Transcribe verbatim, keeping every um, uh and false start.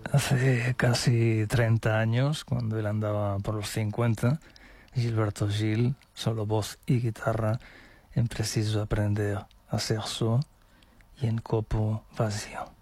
Hace casi treinta años, cuando él andaba por los cincuenta, Gilberto Gil, solo voz y guitarra, en Preciso Aprender a Ser Só y en Copo Vacío.